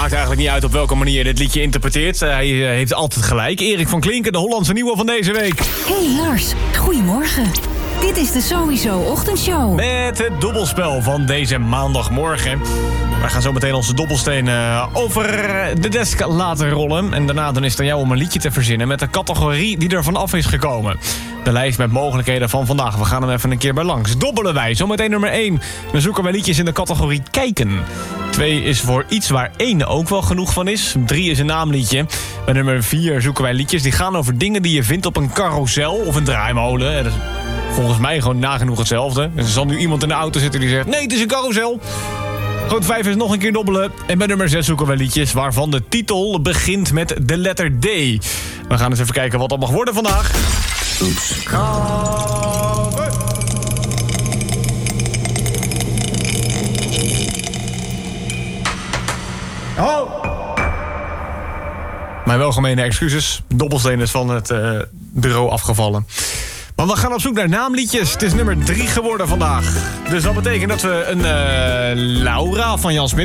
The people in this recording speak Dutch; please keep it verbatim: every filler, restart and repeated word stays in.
maakt eigenlijk niet uit op welke manier je dit liedje interpreteert. Uh, hij uh, heeft altijd gelijk. Erik van Klinken, de Hollandse nieuwe van deze week. Hey Lars, goedemorgen. Dit is de Sowieso Ochtendshow. Met het dobbelspel van deze maandagmorgen. Wij gaan zo meteen onze dobbelsteen uh, over de desk laten rollen. En daarna dan is het aan jou om een liedje te verzinnen met de categorie die er vanaf is gekomen. De lijst met mogelijkheden van vandaag. We gaan hem even een keer bij langs. Dobbelen wij. Zometeen nummer één. Dan zoeken wij liedjes in de categorie kijken. twee is voor iets waar één ook wel genoeg van is. drie is een naamliedje. Bij nummer vier zoeken wij liedjes die gaan over dingen die je vindt op een carousel of een draaimolen. Dat is volgens mij gewoon nagenoeg hetzelfde. Dus er zal nu iemand in de auto zitten die zegt: nee, het is een carousel. Goed, vijf is nog een keer dobbelen. En bij nummer zes zoeken we liedjes waarvan de titel begint met de letter D. We gaan eens even kijken wat dat mag worden vandaag. Oeps. Oh! Mijn welgemeende excuses. Dobbelsteen is van het uh, bureau afgevallen. Maar we gaan op zoek naar naamliedjes. Het is nummer drie geworden vandaag. Dus dat betekent dat we een uh, Laura van Jan Smit